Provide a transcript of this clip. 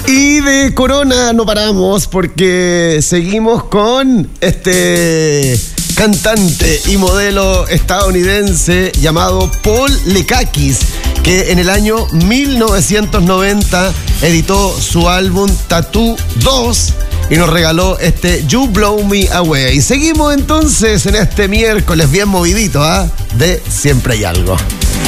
Y de Corona no paramos porque seguimos con este cantante y modelo estadounidense llamado Paul Lekakis, que en el año 1990 editó su álbum Tattoo 2 y nos regaló este You Blow Me Away. Y seguimos entonces en este miércoles bien movidito, de Siempre Hay Algo.